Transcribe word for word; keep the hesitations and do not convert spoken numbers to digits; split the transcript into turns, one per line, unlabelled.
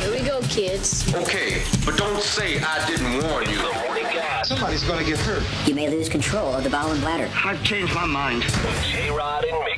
Here we go, kids.
Okay, but don't say I didn't warn you.
Somebody's gonna get hurt.
You may lose control of the bowel and bladder.
I've changed my mind.
J-Rod and me.